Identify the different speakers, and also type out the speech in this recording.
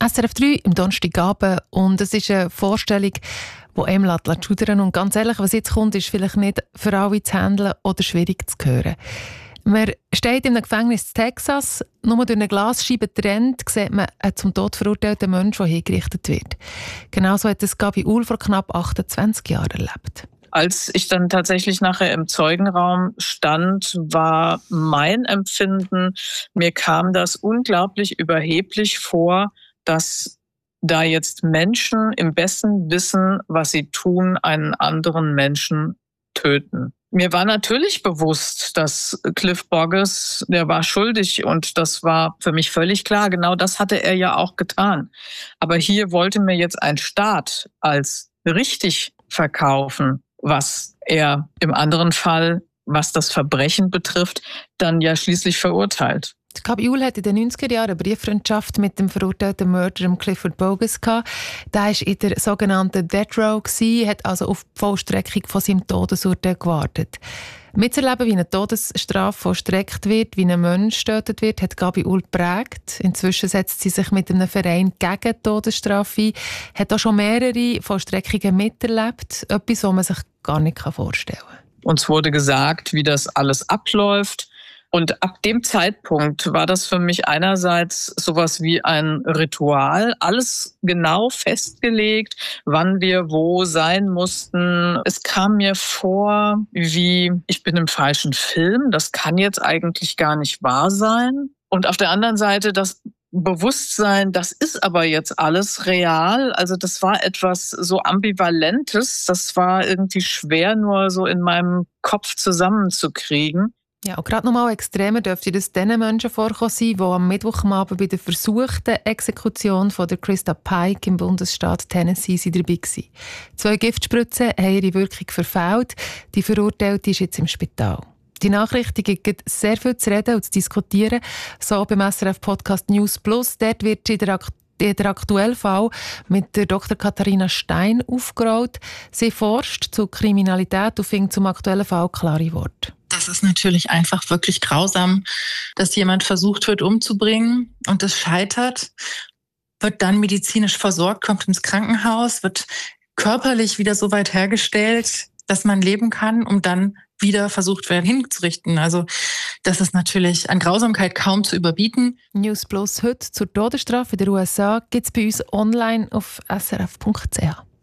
Speaker 1: SRF 3 im Donnerstagabend und es ist eine Vorstellung, die einem schudern. Und ganz ehrlich, was jetzt kommt, ist vielleicht nicht für alle zu handeln oder schwierig zu hören. Man steht in einem Gefängnis in Texas, nur durch eine Glasscheibe getrennt sieht man einen zum Tod verurteilten Menschen, der hingerichtet wird. Genauso hat es Gabi Uhl vor knapp 28 Jahren erlebt.
Speaker 2: Als ich dann tatsächlich nachher im Zeugenraum stand, war mein Empfinden, mir kam das unglaublich überheblich vor, dass da jetzt Menschen im besten Wissen, was sie tun, einen anderen Menschen töten. Mir war natürlich bewusst, dass Cliff Borges, der war schuldig und das war für mich völlig klar. Genau das hatte er ja auch getan. Aber hier wollte mir jetzt ein Staat als richtig verkaufen, was er im anderen Fall, was das Verbrechen betrifft, dann ja schließlich verurteilt.
Speaker 1: Gabi Uhl hatte in den 90er Jahren eine Brieffreundschaft mit dem verurteilten Mörder Clifford Bogus gehabt. Der war in der sogenannten Death Row, hat also auf die Vollstreckung von seinem Todesurteil gewartet. Mitzuerleben, wie eine Todesstrafe vollstreckt wird, wie ein Mensch getötet wird, hat Gabi Uhl geprägt. Inzwischen setzt sie sich mit einem Verein gegen die Todesstrafe ein, hat auch schon mehrere Vollstreckungen miterlebt. Etwas, was man sich gar nicht vorstellen kann.
Speaker 2: Uns wurde gesagt, wie das alles abläuft. Und ab dem Zeitpunkt war das für mich einerseits sowas wie ein Ritual, alles genau festgelegt, wann wir wo sein mussten. Es kam mir vor, wie ich bin im falschen Film, das kann jetzt eigentlich gar nicht wahr sein. Und auf der anderen Seite das Bewusstsein, das ist aber jetzt alles real. Also das war etwas so Ambivalentes, das war irgendwie schwer nur so in meinem Kopf zusammenzukriegen.
Speaker 1: Ja, und gerade noch mal extremer dürfte das den Menschen vorkommen sein, die am Mittwochabend bei der versuchten Exekution von der Krista Pike im Bundesstaat Tennessee dabei waren. 2 Giftspritzen haben ihre Wirkung verfehlt. Die Verurteilte ist jetzt im Spital. Die Nachrichten geben sehr viel zu reden und zu diskutieren. So beim SRF-Podcast News Plus. Dort wird der aktuelle Fall mit der Dr. Katharina Stein aufgerollt. Sie forscht zu Kriminalität und findet zum aktuellen Fall klare Worte.
Speaker 3: Das ist natürlich einfach wirklich grausam, dass jemand versucht wird umzubringen und es scheitert, wird dann medizinisch versorgt, kommt ins Krankenhaus, wird körperlich wieder so weit hergestellt, dass man leben kann, um dann wieder versucht werden hinzurichten. Also das ist natürlich an Grausamkeit kaum zu überbieten.
Speaker 1: News Plus heute zur Todesstrafe in den USA gibt es bei uns online auf srf.ch.